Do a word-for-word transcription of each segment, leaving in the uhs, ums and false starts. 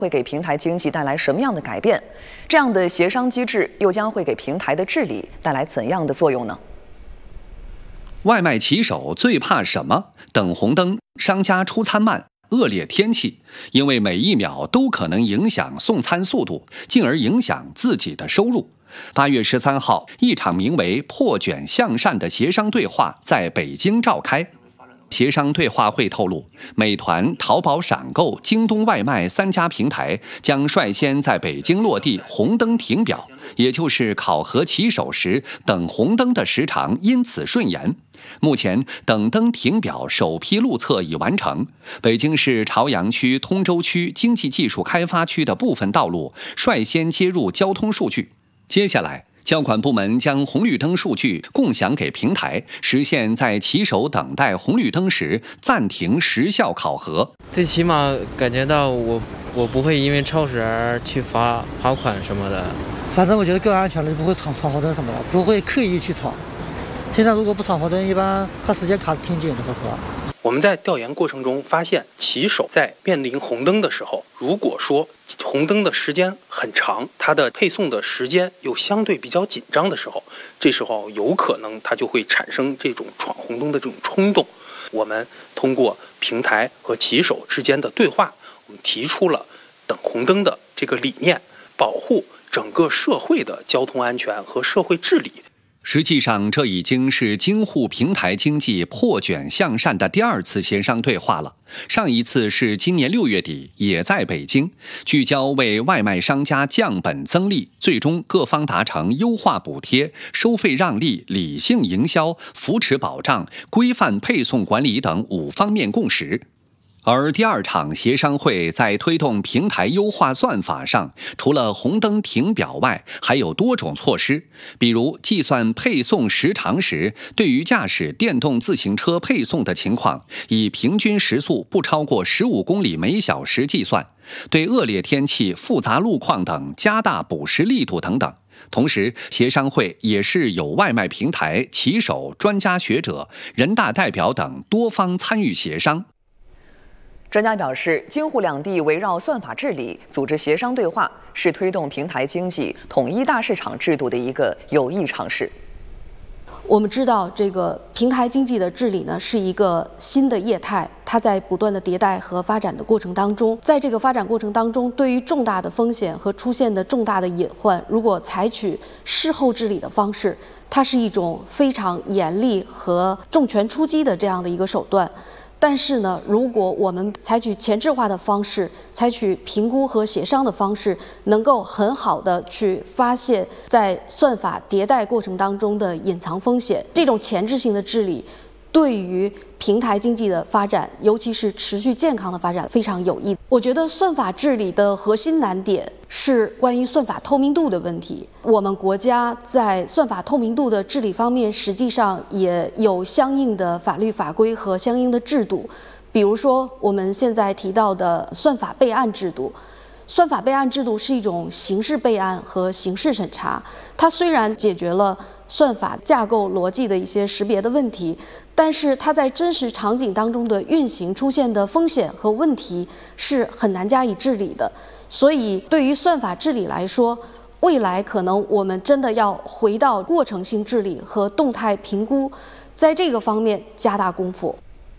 会给平台经济带来什么样的改变？这样的协商机制又将会给平台的治理带来怎样的作用呢？ 外卖骑手最怕什么？等红灯，商家出餐慢，恶劣天气，因为每一秒都可能影响送餐速度，进而影响自己的收入。八月十三号，一场名为“破卷向善”的协商对话在北京召开。协商对话会透露，美团、淘宝闪购、京东外卖三家平台将率先在北京落地红灯停表，也就是考核骑手时等红灯的时长因此顺延。目前，等灯停表首批路测已完成，北京市朝阳区、通州区经济技术开发区的部分道路率先接入交通数据。接下来，交管部门将红绿灯数据共享给平台，实现在骑手等待红绿灯时暂停时效考核。 最起码感觉到我我不会因为超时而去罚罚款什么的。 反正我觉得更安全了，不会闯闯红灯什么的，不会刻意去闯。现在如果不闯红灯，一般他时间卡得挺紧的，说实话。 我们在调研过程中发现，骑手在面临红灯的时候，如果说红灯的时间很长，它的配送的时间又相对比较紧张的时候，这时候有可能它就会产生这种闯红灯的这种冲动。我们通过平台和骑手之间的对话，我们提出了等红灯的这个理念，保护整个社会的交通安全和社会治理。 实际上，这已经是京沪平台经济破卷向善的第二次协商对话了。上一次是今年六月底，也在北京，聚焦为外卖商家降本增利，最终各方达成优化补贴、收费让利、理性营销、扶持保障、规范配送管理等五方面共识。而第二场协商会在推动平台优化算法上，除了红灯停表外，还有多种措施，比如计算配送时长时，对于驾驶电动自行车配送的情况，以平均时速不超过十五公里每小时计算，对恶劣天气、复杂路况等加大补实力度等等。同时，协商会也是有外卖平台、骑手、专家学者、人大代表等多方参与协商。 专家表示，京沪两地围绕算法治理组织协商对话，是推动平台经济统一大市场制度的一个有益尝试。 我们知道，这个平台经济的治理呢是一个新的业态，它在不断的迭代和发展的过程当中，在这个发展过程当中，对于重大的风险和出现的重大的隐患，如果采取事后治理的方式，它是一种非常严厉和重拳出击的这样的一个手段。但是呢，如果我们采取前置化的方式，采取评估和协商的方式，能够很好的去发现在算法迭代过程当中的隐藏风险，这种前置性的治理对于平台经济的发展，尤其是持续健康的发展非常有益。我觉得算法治理的核心难点是关于算法透明度的问题。我们国家在算法透明度的治理方面，实际上也有相应的法律法规和相应的制度。比如说，我们现在提到的算法备案制度。算法备案制度是一种刑事备案和刑事审查，它虽然解决了算法架构逻辑的一些识别的问题，但是它在真实场景当中的运行出现的风险和问题是很难加以治理的。所以对于算法治理来说，未来可能我们真的要回到过程性治理和动态评估，在这个方面加大功夫。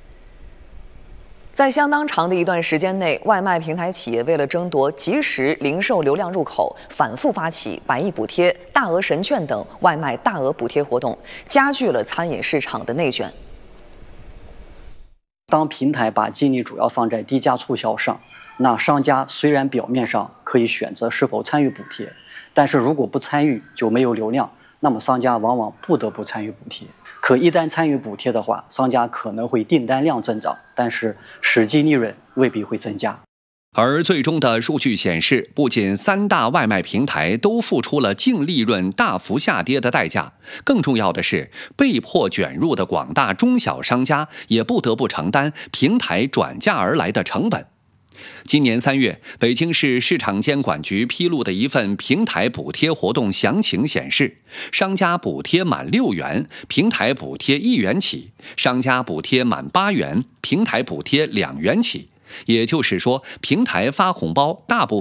在相当长的一段时间内，外卖平台企业为了争夺即时零售流量入口，反复发起百亿补贴、大额神券等外卖大额补贴活动，加剧了餐饮市场的内卷。 当平台把精力主要放在低价促销上，那商家虽然表面上可以选择是否参与补贴，但是如果不参与就没有流量，那么商家往往不得不参与补贴。可一旦参与补贴的话，商家可能会订单量增长，但是实际利润未必会增加。 而最终的数据显示，不仅三大外卖平台都付出了净利润大幅下跌的代价，更重要的是，被迫卷入的广大中小商家也不得不承担平台转嫁而来的成本。今年三月，北京市市场监管局披露的一份平台补贴活动详情显示，商家补贴满六元，平台补贴一元起；商家补贴满八元，平台补贴两元起。 也就是说，平台发红包大部